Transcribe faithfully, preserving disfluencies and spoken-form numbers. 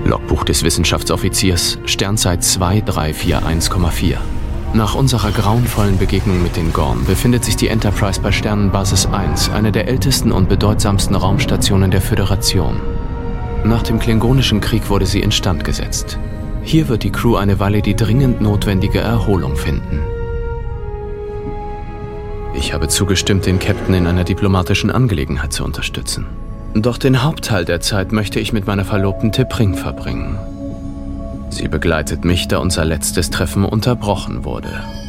Logbuch des Wissenschaftsoffiziers, Sternzeit zwei drei vier eins Komma vier. Nach unserer grauenvollen Begegnung mit den Gorn befindet sich die Enterprise bei Sternenbasis eins, einer der ältesten und bedeutsamsten Raumstationen der Föderation. Nach dem Klingonischen Krieg wurde sie instand gesetzt. Hier wird die Crew eine Weile die dringend notwendige Erholung finden. Ich habe zugestimmt, den Captain in einer diplomatischen Angelegenheit zu unterstützen. Doch den Hauptteil der Zeit möchte ich mit meiner Verlobten T'Pring verbringen. Sie begleitet mich, da unser letztes Treffen unterbrochen wurde.